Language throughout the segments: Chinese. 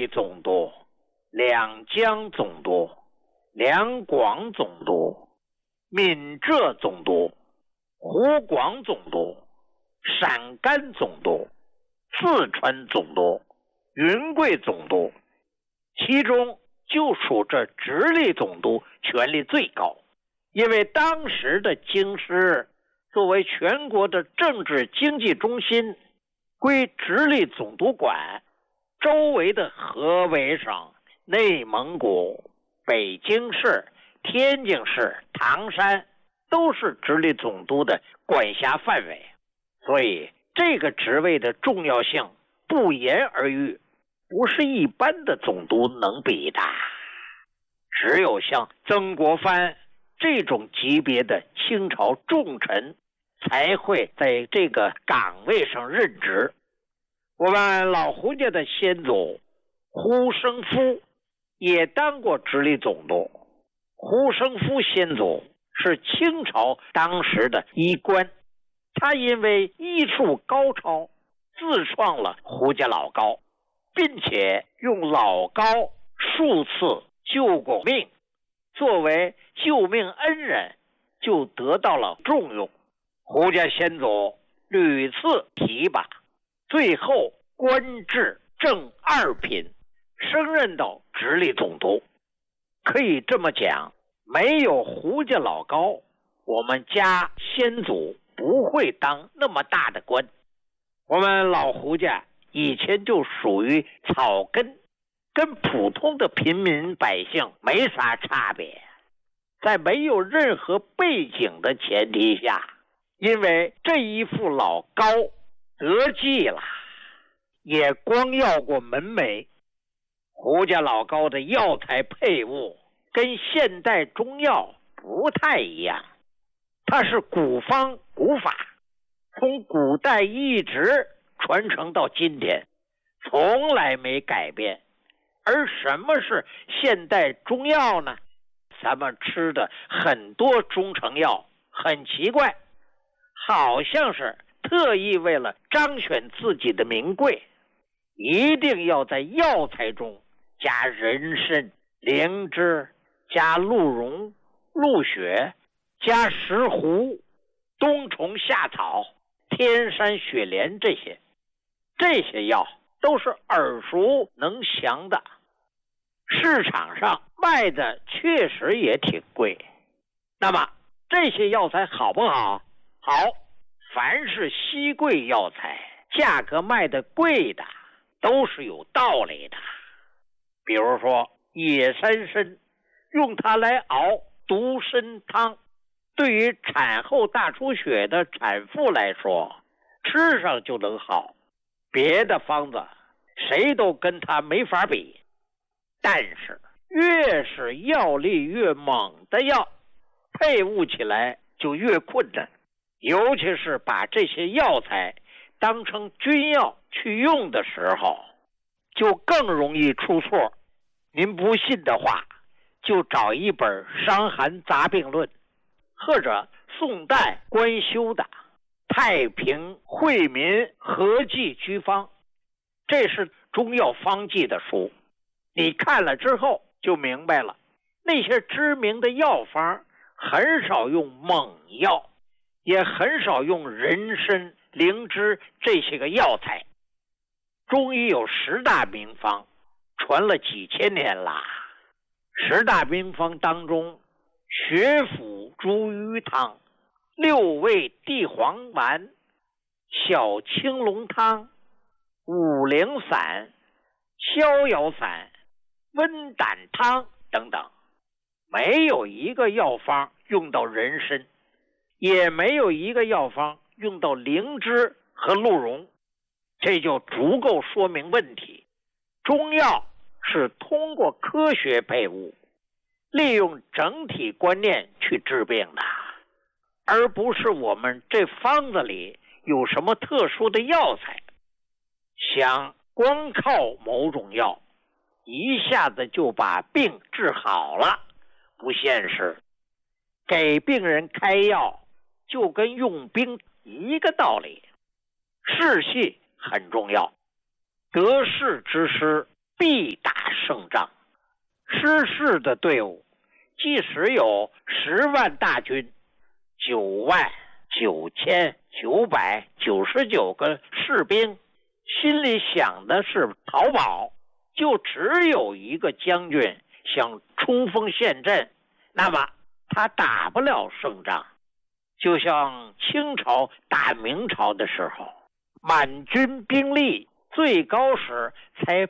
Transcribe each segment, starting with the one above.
利总督、两江总督、两广总督、闽浙总督、湖广总督、陕甘总督、四川总督、云贵总督，其中就属这直隶总督权力最高。因为当时的京师作为全国的政治经济中心，归直隶总督管，周围的河北省、内蒙古、北京市、天津市、唐山都是直隶总督的管辖范围，所以这个职位的重要性不言而喻，不是一般的总督能比的。只有像曾国藩这种级别的清朝重臣才会在这个岗位上任职。我们老胡家的先祖胡生夫也当过直隶总督。胡生夫先祖是清朝当时的医官，他因为医术高超，自创了胡家老膏，并且用老膏数次救过命，作为救命恩人，就得到了重用。胡家先祖屡次提拔，最后官至正二品，升任到直隶总督。可以这么讲，没有胡家老高，我们家先祖不会当那么大的官。我们老胡家以前就属于草根，跟普通的平民百姓没啥差别。在没有任何背景的前提下，因为这一副老膏得计了，也光要过门楣。胡家老膏的药材配物跟现代中药不太一样，它是古方古法，从古代一直传承到今天，从来没改变。而什么是现代中药呢？咱们吃的很多中成药很奇怪，好像是特意为了彰显自己的名贵，一定要在药材中加人参、灵芝，加鹿茸、鹿血，加石斛、冬虫夏草、天山雪莲，这些药都是耳熟能详的，市场上卖的确实也挺贵。那么这些药材好不好？好，凡是稀贵药材，价格卖的贵的都是有道理的。比如说野山参，用它来熬独参汤，对于产后大出血的产妇来说，吃上就能好，别的方子谁都跟它没法比。但是越是药力越猛的药，配伍起来就越困难，尤其是把这些药材当成军药去用的时候，就更容易出错。您不信的话，就找一本《伤寒杂病论》，或者宋代官修的《太平惠民合剂居方》，这是中药方剂的书。你看了之后就明白了，那些知名的药方很少用猛药，也很少用人参、灵芝这些个药材。中医有10大名方，传了几千年了。10大名方当中，血府茱萸汤、6味地黄丸、小青龙汤、五苓散、逍遥散、温胆汤等等，没有一个药方用到人参，也没有一个药方用到灵芝和鹿茸，这就足够说明问题。中药是通过科学配伍，利用整体观念去治病的，而不是我们这方子里有什么特殊的药材。想光靠某种药一下子就把病治好了，不现实。给病人开药就跟用兵一个道理，士气很重要，得势之师必打胜仗。失势的队伍即使有10万大军99999个士兵，心里想的是逃跑，就只有一个将军想冲锋陷阵，那么他打不了胜仗。就像清朝打明朝的时候，满军兵力最高时才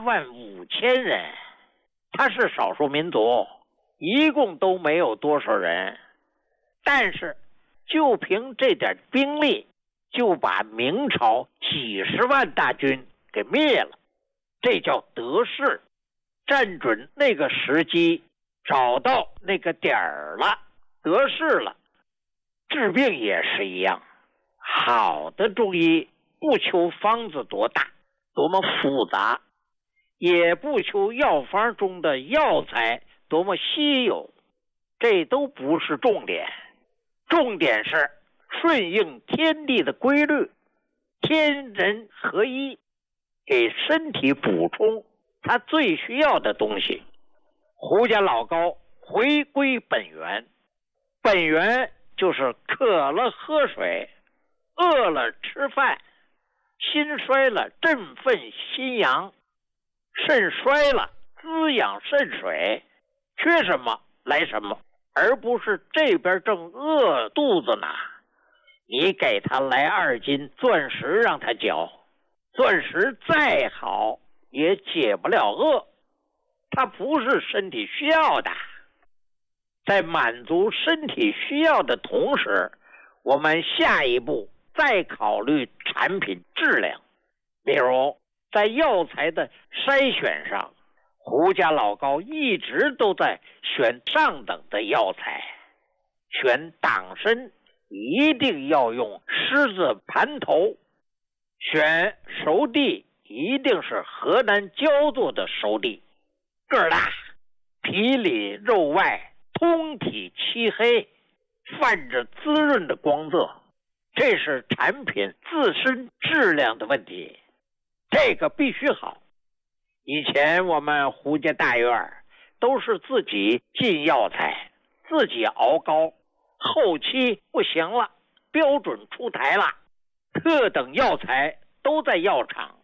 85000人，他是少数民族，一共都没有多少人，但是就凭这点兵力就把明朝几十万大军给灭了，这叫得势。站准那个时机，找到那个点儿了，得势了。治病也是一样，好的中医不求方子多大多么复杂，也不求药方中的药材多么稀有，这都不是重点。重点是顺应天地的规律，天人合一，给身体补充他最需要的东西。胡家老高回归本源，本源就是渴了喝水，饿了吃饭，心衰了振奋心阳，肾衰了滋养肾水，缺什么来什么，而不是这边正饿肚子呢，你给他来2斤钻石让他嚼，钻石再好也解不了饿，它不是身体需要的。在满足身体需要的同时，我们下一步再考虑产品质量。比如在药材的筛选上，胡家老高一直都在选上等的药材，选党参一定要用狮子盘头，选熟地一定是河南焦作的熟地，个儿大，皮里肉外，通体漆黑，泛着滋润的光泽，这是产品自身质量的问题，这个必须好。以前我们胡家大院都是自己进药材，自己熬膏，后期不行了，标准出台了，特等药材都在药厂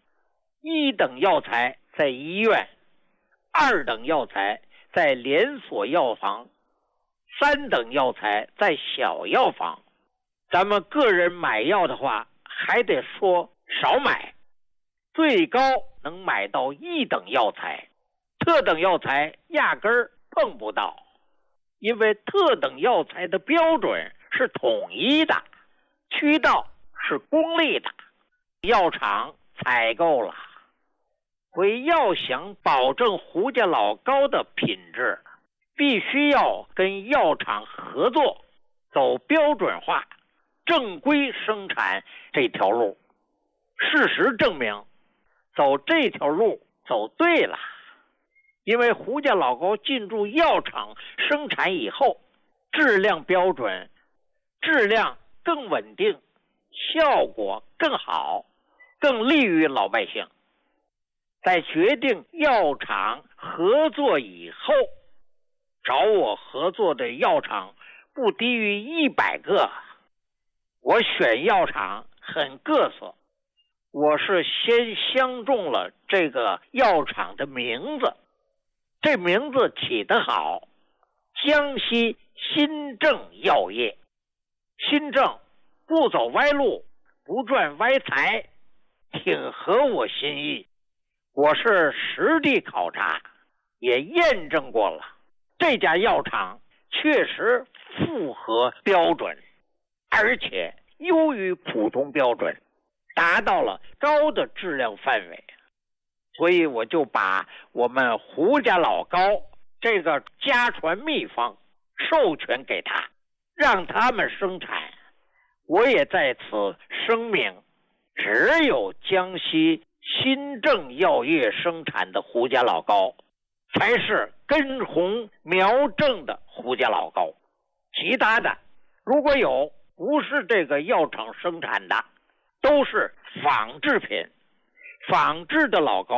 ，1等药材在医院，2等药材在连锁药房，3等药材在小药房。咱们个人买药的话，还得说少买，最高能买到1等药材，特等药材压根儿碰不到，因为特等药材的标准是统一的，渠道是公立的，药厂采购了。所以要想保证胡家老高的品质，必须要跟药厂合作，走标准化正规生产这条路。事实证明走这条路走对了，因为胡家老高进入药厂生产以后，质量标准，质量更稳定，效果更好，更利于老百姓。在决定药厂合作以后，找我合作的药厂不低于100个。我选药厂很各色，我是先相中了这个药厂的名字，这名字起得好，江西新政药业。新政不走歪路，不赚歪财，挺合我心意。我是实地考察，也验证过了，这家药厂确实符合标准，而且优于普通标准，达到了高的质量范围。所以我就把我们胡家老高这个家传秘方授权给他，让他们生产。我也在此声明，只有江西新政药业生产的胡家老高才是根红苗正的胡家老高，其他的如果有不是这个药厂生产的，都是仿制品。仿制的老高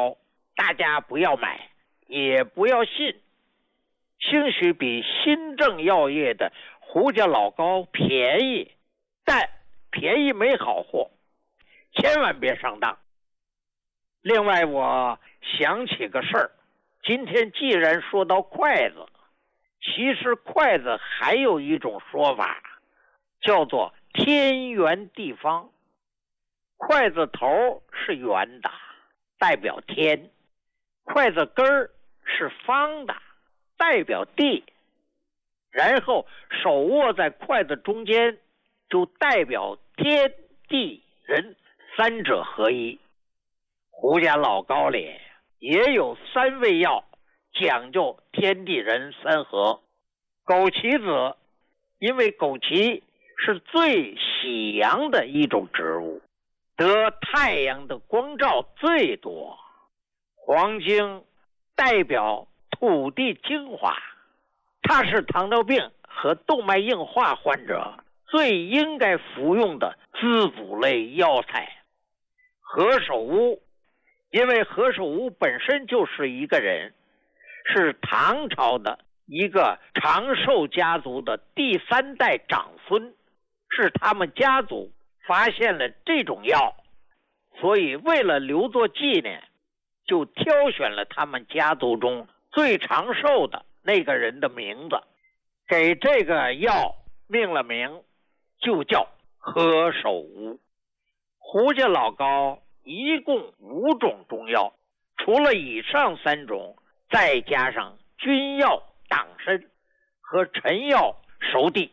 大家不要买，也不要信。兴许比新政药业的胡家老高便宜，但便宜没好货，千万别上当。另外，我想起个事儿，今天既然说到筷子，其实筷子还有一种说法，叫做天圆地方。筷子头是圆的，代表天；筷子根儿是方的，代表地。然后手握在筷子中间，就代表天地人三者合一。胡家老高里也有3味药，讲究天地人三合。枸杞子，因为枸杞是最喜阳的一种植物，得太阳的光照最多。黄精代表土地精华，它是糖尿病和动脉硬化患者最应该服用的滋补类药材。何首乌，因为何首乌本身就是一个人，是唐朝的一个长寿家族的第3代长孙，是他们家族发现了这种药，所以为了留作纪念，就挑选了他们家族中最长寿的那个人的名字，给这个药命了名，就叫何首乌。胡家老高一共5种中药，除了以上3种，再加上君药党参和陈药熟地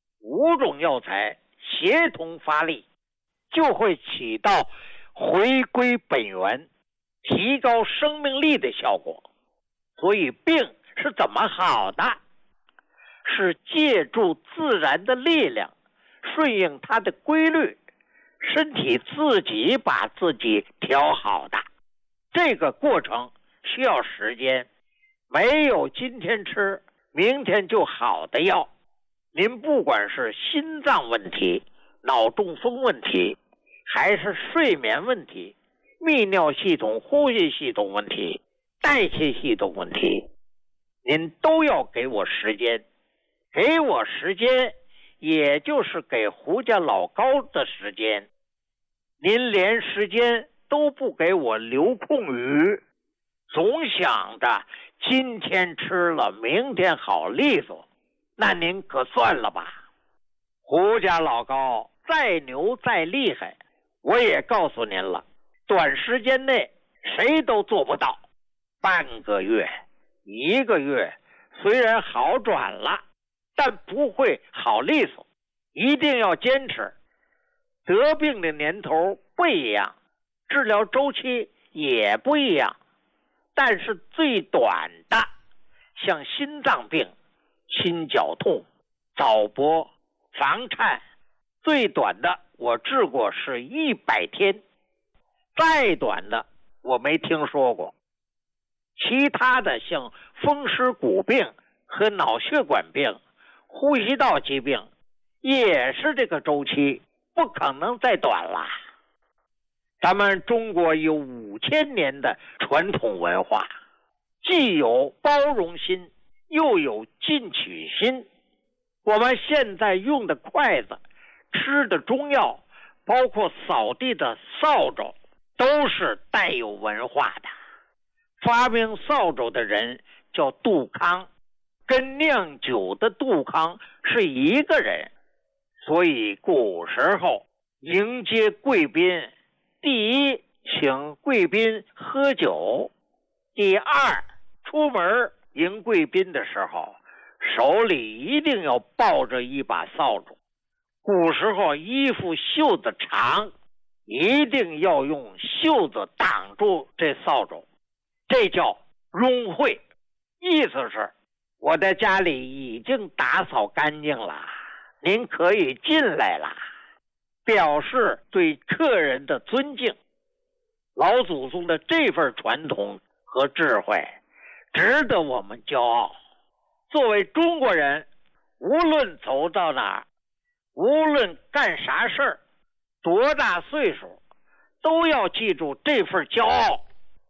，5种药材协同发力，就会起到回归本源、提高生命力的效果。所以病是怎么好的？是借助自然的力量，顺应它的规律，身体自己把自己调好的。这个过程需要时间，没有今天吃明天就好的药。您不管是心脏问题、脑中风问题，还是睡眠问题、泌尿系统、呼吸系统问题、代谢系统问题，您都要给我时间。给我时间，也就是给胡家老高的时间。您连时间都不给我留空余，总想着今天吃了明天好利索，那您可算了吧。胡家老高再牛再厉害，我也告诉您了，短时间内谁都做不到。半个月、1个月虽然好转了，但不会好利索，一定要坚持。得病的年头不一样，治疗周期也不一样，但是最短的，像心脏病、心绞痛、早搏、房颤，最短的我治过是100天，再短的我没听说过。其他的像风湿骨病和脑血管病、呼吸道疾病，也是这个周期，不可能再短了。咱们中国有5000年的传统文化，既有包容心，又有进取心。我们现在用的筷子、吃的中药，包括扫地的扫帚，都是带有文化的。发明扫帚的人叫杜康，跟酿酒的杜康是一个人。所以古时候迎接贵宾，第一，请贵宾喝酒；第二，出门迎贵宾的时候，手里一定要抱着一把扫帚。古时候衣服袖子长，一定要用袖子挡住这扫帚，这叫拥会，意思是我的家里已经打扫干净了，您可以进来了，表示对客人的尊敬。老祖宗的这份传统和智慧值得我们骄傲。作为中国人，无论走到哪儿，无论干啥事儿，多大岁数，都要记住这份骄傲。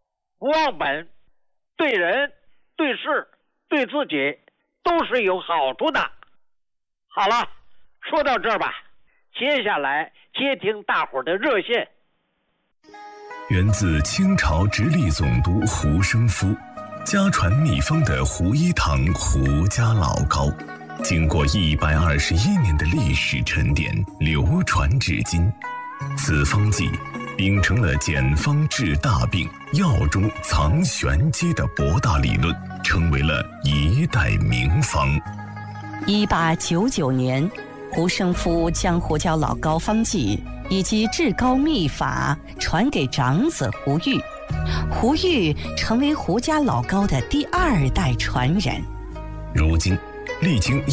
不忘本，对人、对事、对自己都是有好处的。好了，说到这儿吧，接下来接听大伙儿的热线。 源自清朝直隶总督胡生夫，家传秘方的胡一堂胡家老膏，经过121年的历史沉淀，流传至今。此方剂秉承了简方治大病、药中藏玄机的博大理论，成为了一代名方。 1899年，胡生夫将胡椒老膏方剂以及治膏秘法传给长子胡玉，胡玉成为胡家老膏的第2代传人。 如今，历经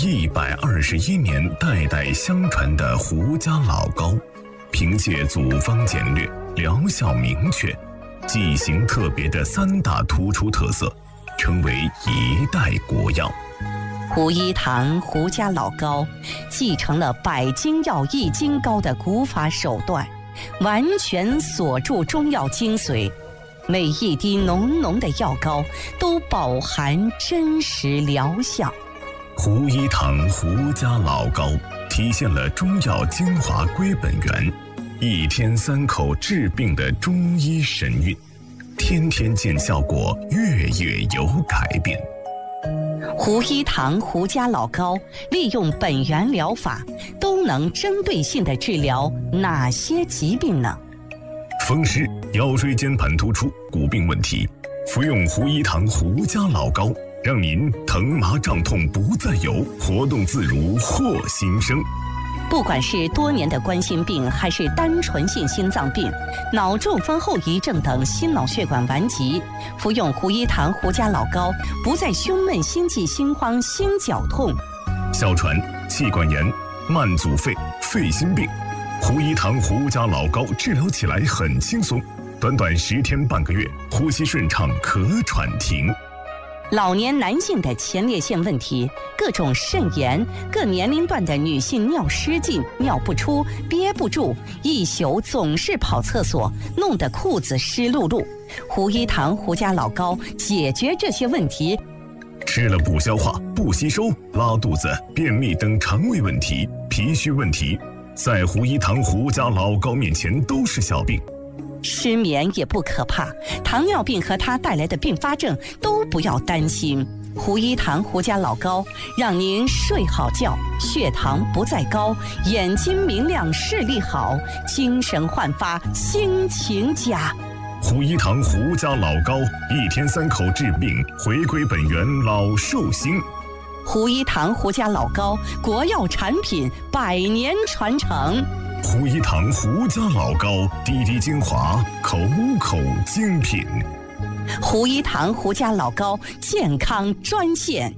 121年代代相传的胡家老膏，凭借组方简略、疗效明确、剂型特别的3大突出特色，成为一代国药。 胡一堂胡家老膏继承了百金药益金膏的古法手段，完全锁住中药精髓，每一滴浓浓的药膏都饱含真实疗效。 胡一堂胡家老膏体现了中药精华归本源，1天3口治病的中医神韵，天天见效果，月月有改变。 胡一堂胡家老膏利用本源疗法，都能针对性地治疗哪些疾病呢？ 风湿、腰椎间盘突出、骨病问题，服用胡一堂胡家老膏，让您疼麻胀痛不再有，活动自如获新生。 不管是多年的冠心病，还是单纯性心脏病、脑中风后遗症等心脑血管顽疾，服用胡一堂胡家老膏，不再胸闷、心悸、心慌、心绞痛。 哮喘、气管炎、慢阻肺、肺心病，胡一堂胡家老膏治疗起来很轻松，短短10天半个月，呼吸顺畅，咳喘停。 老年男性的前列腺问题、各种肾炎、各年龄段的女性尿失禁、尿不出、憋不住，一宿总是跑厕所，弄得裤子湿漉漉。胡一堂胡家老膏解决这些问题。 吃了不消化、不吸收、拉肚子、便秘等肠胃问题、脾虚问题，在胡一堂胡家老膏面前都是小病。 失眠也不可怕，糖尿病和它带来的并发症都不要担心。胡一堂胡家老膏让您睡好觉，血糖不再高，眼睛明亮，视力好，精神焕发，心情佳。 胡一堂胡家老膏1天3口治病，回归本源，老寿星。 胡一堂胡家老膏，国药产品，100年传承。 胡一堂胡家老膏，滴滴精华，口口精品。 胡一堂胡家老膏健康专线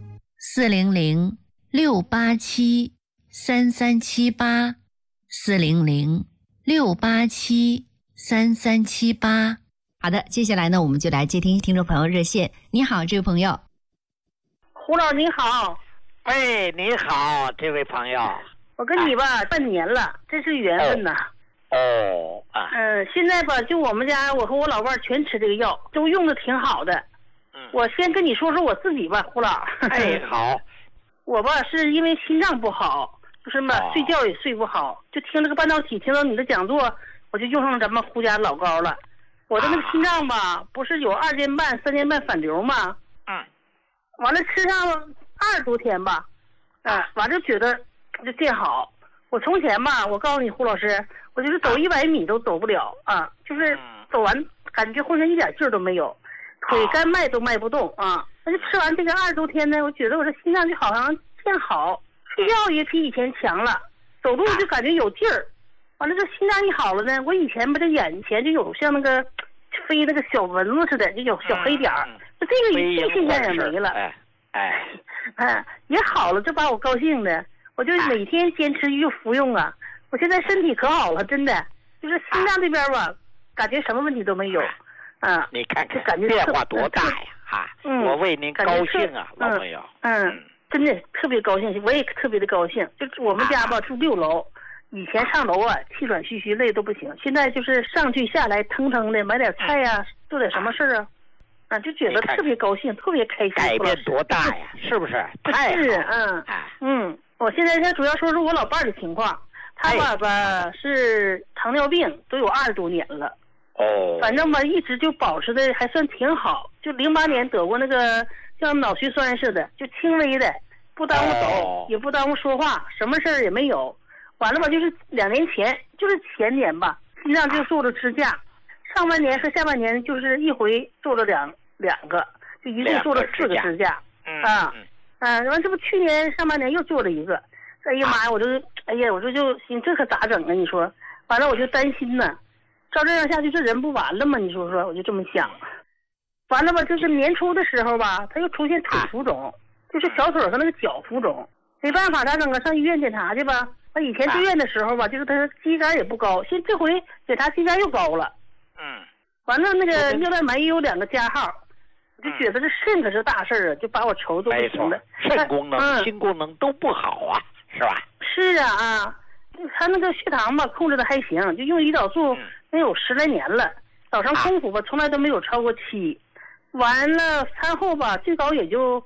400-687-3378，400-687-3378。好的，接下来呢，我们就来接听听众朋友热线。你好，这位朋友。 胡老师你好。 哎，你好，这位朋友。 我跟你吧半年了，真是缘分呐。现在吧，就我们家，我和我老伴全吃这个药，都用的挺好的。我先跟你说说我自己吧，胡老。 哎，好。 我吧是因为心脏不好，就是嘛，睡觉也睡不好，就听这个半导体，听到你的讲座，我就用上咱们胡家老膏了。我的那个心脏吧，不是有2天半、3天半反流吗？完了吃上20多天吧，完了觉得就见好。我从前吧，我告诉你胡老师，我就是走100米都走不了啊，就是走完感觉浑身一点劲儿都没有，腿干迈都迈不动啊。那就吃完这个20多天呢，我觉得我这心脏就好像见好，睡觉也比以前强了，走路就感觉有劲儿。完了这心脏一好了呢，我以前吧这眼前就有像那个飞那个小蚊子似的，就有小黑点儿，这个现象也没了。也好了，这把我高兴的。我就每天坚持就服用啊，我现在身体可好了，真的，就是心脏这边吧，感觉什么问题都没有。 你看看， 感觉变化多大呀！我为您高兴啊，老朋友。 真的特别高兴，我也特别的高兴。就是我们家吧住6楼，以前上楼啊气喘吁吁累都不行，现在就是上去下来腾腾的，买点菜呀，做点什么事啊， 啊，就觉得特别高兴，特别开心。 改变多大呀？是不是？太好了。 我现在主要说说我老伴儿的情况，他爸爸是糖尿病，都有20多年了。 哦。 反正吧，一直就保持的还算挺好。就08年得过那个像脑血栓似的，就轻微的，不耽误走，也不耽误说话，什么事儿也没有。完了吧，就是2年前，就是前年吧，心脏就做了支架，上半年和下半年就是一回做了两个，就一共做了4个支架。完这不去年上半年又做了一个，哎呀妈呀，我就心这可咋整啊？你说，完了我就担心呢，照这样下去这人不完了吗？你说说，我就这么想。完了吧，就是年初的时候吧，他又出现腿浮肿，就是小腿和那个脚浮肿，没办法咋整啊？上医院检查去吧。他以前住院的时候吧，就是他肌酐也不高，现在这回检查肌酐又高了。完了那个尿蛋白也有2个加号。就觉得这肾可是大事儿啊，就把我愁都不行了。 肾功能、心功能都不好啊，是吧？ 是啊，他那个血糖吧控制的还行，就用胰岛素能有10来年了，早上空腹吧从来都没有超过7，完了餐后吧最高也就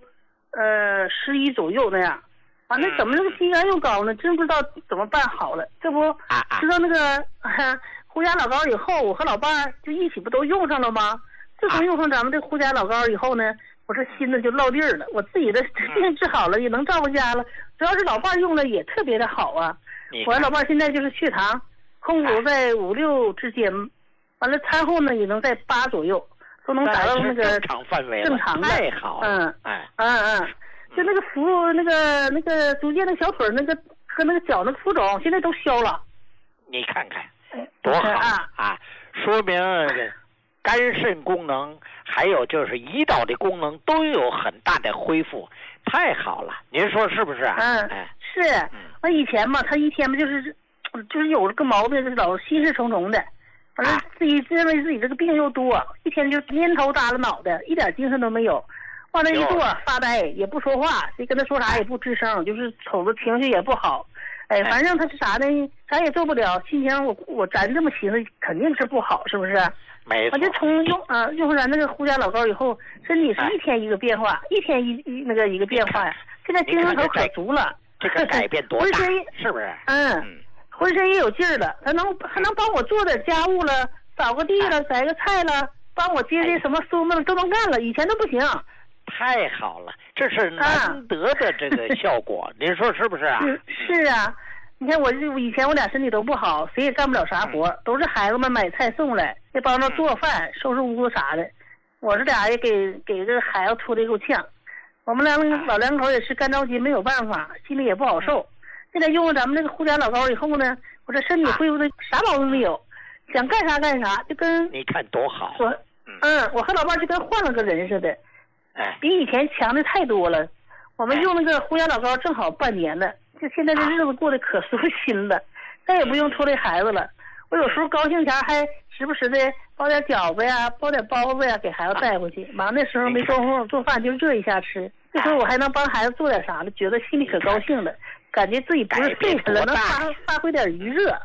11左右那样。完了怎么那个肌酐又高呢？真不知道怎么办好了。这不知道那个胡家老膏以后，我和老伴儿就一起不都用上了吗？自从用上咱们这胡家老膏以后呢，我这心呢就落地儿了。我自己的病治好了，也能照顾家了。主要是老伴用了也特别的好啊。我老伴现在就是血糖空腹在5、6之间，完了餐后呢也能在8左右，都能达到那个正常范围了。 正常的， 太好了。 就那个逐渐的小腿那个和那个脚那个浮肿，现在都消了。 你看看，多好啊！说明肝肾功能还有就是胰岛的功能都有很大的恢复，太好了，您说是不是啊？ 是。我以前嘛，他一天嘛就是有个毛病，就是老心事重重的，反正自己认为自己这个病又多，一天就蔫头耷拉脑袋，一点精神都没有，往那一坐发呆，也不说话，谁跟他说啥也不吱声，就是瞅着情绪也不好。反正他是啥呢？啥也做不了，心情咱这么寻思肯定是不好，是不是？ 没错。 我就从用上咱那个胡家老膏以后，身体是一天一个变化，一天一个变化呀。现在精神头可足了， 这个改变多大？是不是？ 浑身也有劲儿了，还能帮我做点家务了，扫个地了，摘个菜了，帮我接什么孙子都能干了，以前都不行。 太好了，这是难得的这个效果，您说是不是啊？ 是啊，你看以前我俩身体都不好，谁也干不了啥活，都是孩子们买菜送来，也帮着做饭、收拾屋子啥的。我这俩也给这个孩子拖得一口呛。我们老两口也是干着急，没有办法，心里也不好受。现在用了咱们这个胡家老膏以后呢，我这身体恢复的啥毛病没有，想干啥干啥，就跟你看多好。 我和老伴就跟换了个人似的。比以前强的太多了。我们用那个胡家老膏正好半年了，就现在这日子过得可舒心了，再也不用拖累孩子了。我有时候高兴前还时不时的包点饺子呀，包点包子呀，给孩子带回去。完那时候没功夫做饭，就热一下吃。这时候我还能帮孩子做点啥了，觉得心里可高兴了，感觉自己不是废人了，能发挥点余热。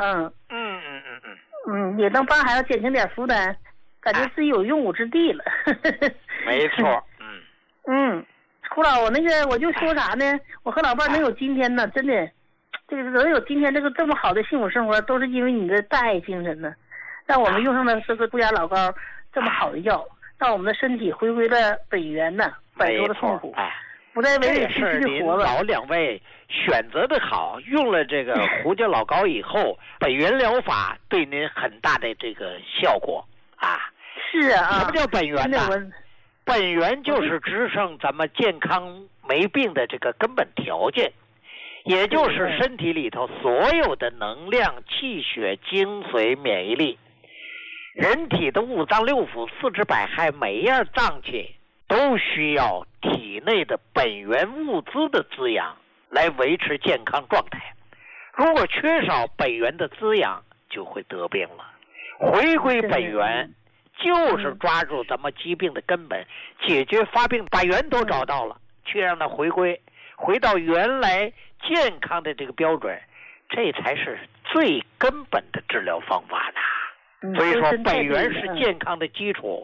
也能帮孩子减轻点负担，感觉自己有用武之地了。 没错。 胡老，我就说啥呢？我和老伴能有今天呢，真的，这个能有今天这么好的幸福生活，都是因为你的大爱精神呢，让我们用上了这个胡家老膏这么好的药，让我们的身体回归了本源呢，摆脱了痛苦，不再委委屈屈的活了。 老两位选择的好，用了这个胡家老膏以后，本源疗法对您很大的这个效果啊。 是啊。 什么叫本源呢？本源就是支撑咱们健康没病的这个根本条件，也就是身体里头所有的能量、气血、精髓、免疫力。人体的五脏六腑、四肢百骸，每一样脏器都需要体内的本源物资的滋养来维持健康状态。如果缺少本源的滋养，就会得病了。回归本源就是抓住咱们疾病的根本，解决发病，把源头找到了，去让它回到原来健康的这个标准，这才是最根本的治疗方法呢。所以说本源是健康的基础，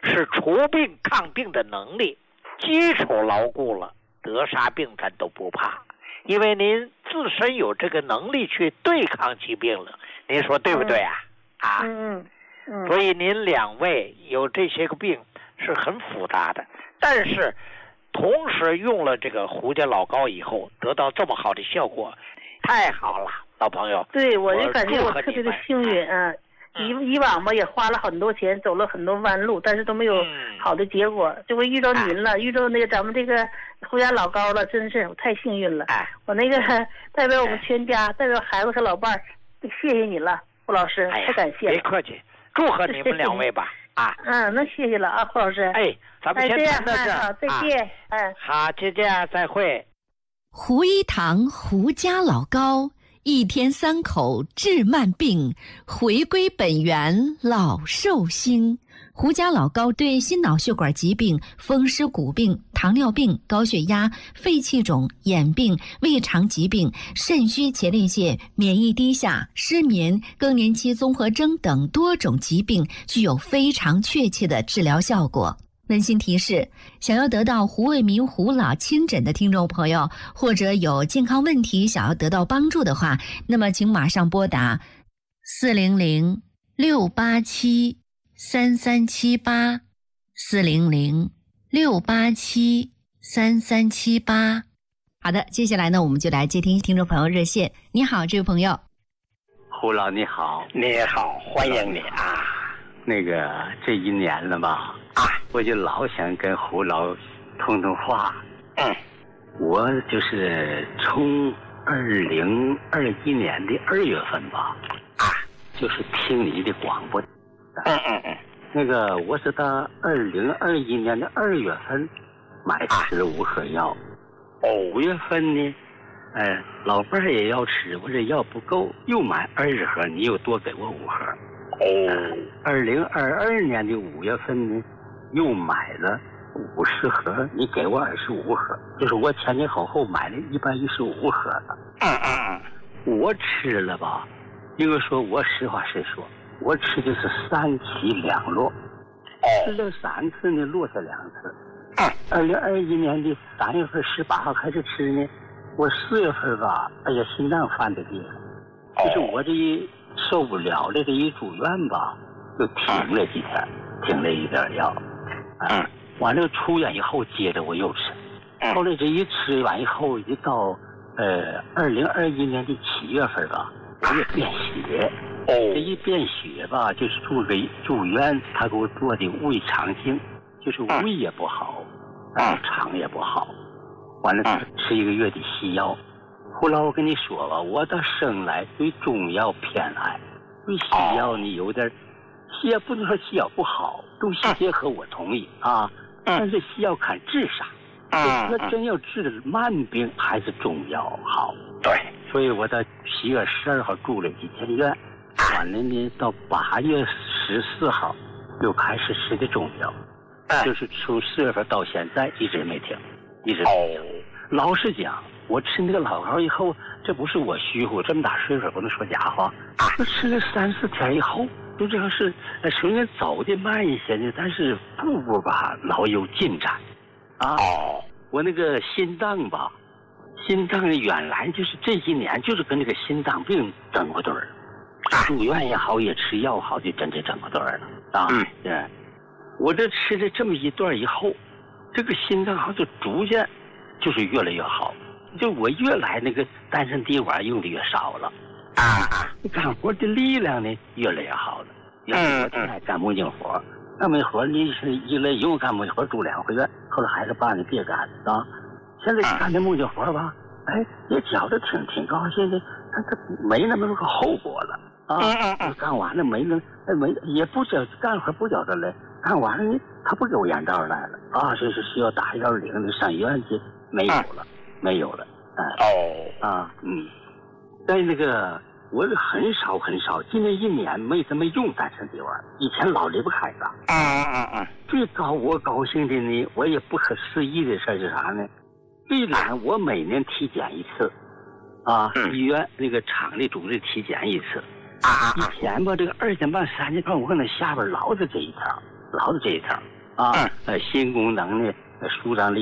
是除病抗病的能力，基础牢固了，得啥病咱都不怕，因为您自身有这个能力去对抗疾病了，您说对不对啊？所以您2位有这些个病是很复杂的，但是同时用了这个胡家老膏以后，得到这么好的效果，太好了，老朋友。 对，我就感觉我特别的幸运啊。以往吧也花了很多钱，走了很多弯路，但是都没有好的结果。这回遇到您了，遇到那个咱们这个胡家老膏了，真是我太幸运了。我那个代表我们全家，代表孩子和老伴儿，谢谢你了，胡老师，太感谢了。 别客气，祝贺你们2位吧。 那谢谢了啊，胡老师。 咱们先谈到这儿。 好，再见。 好，再见，再会。 胡一堂胡家老膏，1天3口治慢病，回归本源老寿星。胡家老膏对心脑血管疾病、风湿骨病、糖尿病、高血压、肺气肿、眼病、胃肠疾病、肾虚前列腺、免疫低下、失眠、更年期综合征等多种疾病具有非常确切的治疗效果。温馨提示：想要得到胡卫民胡老亲诊的听众朋友，或者有健康问题想要得到帮助的话，那么请马上拨打400-687-3378 400-687-3378。好的，接下来呢，我们就来接听听众朋友热线。你好，这位朋友。 胡老你好。 你好，欢迎你啊。 那个这1年了吧，我就老想跟胡老通话。我就是从2021年的2月份吧，就是听你的广播。那个我是到2021年的2月份买吃5盒药，5月份呢，老伴儿也要吃，我这药不够，又买20盒，你又多给我5盒。2022年的5月份呢，又买了50盒，你给我25盒，就是我前前后后买了115盒了。我吃了吧，应该说我实话实说，我吃的是3起2落，吃了3次呢，落下2次。2021年的3月份18号开始吃呢，我4月份吧，心脏犯的病，就是我这一受不了了，这一住院吧，就停了几天，停了一点药。完了出院以后，接着我又吃。后来这一吃完以后，一到2021年的7月份吧，我也便血。这一便血吧，就是住院，他给我做的胃肠镜，就是胃也不好，肠也不好。完了吃1个月的西药。后来我跟你说吧，我到生来对中药偏爱，对西药呢有点，西药不能说西药不好，中西结合我同意啊，但是西药看治啥，那真要治的慢病还是中药好。 对， 所以我到7月12号住了几天院，完了呢到8月14号又开始吃的中药，就是从4月份到现在一直没停，一直没停。老实讲，我吃那个老膏以后，这不是我虚乎，这么大岁数不能说假话。我吃了3、4天以后，就这个是虽然走的慢一些呢，但是步步吧老有进展。我那个心脏吧，心脏原来就是这几年就是跟这个心脏病整过对儿，住院也好，也吃药好，就真正整过对儿了对，我这吃了这么一段以后，这个心脏好像就逐渐就是越来越好。就我越来那个丹参滴管用的越少了，干活的力量呢越来越好了。原来我挺爱干木匠活，干木活你是一来用干木活住2回院，后来孩子爸你别干啊。现在干这木匠活吧，也觉得挺高兴的，他没那么个后果了干完了没也不叫干活不叫他来，干完了呢他不给我眼罩来了就是需要打110的上医院去，没有了。在那个我很少，今年1年没怎么用丹参滴丸，以前老离不开它。最我高兴的呢，我也不可思议的事是啥呢？虽然我每年体检一次，医院那个厂里组织体检一次，一天吧这个2点半3点半，我搁那下边老子这一条， 啊，心功能呢，舒张力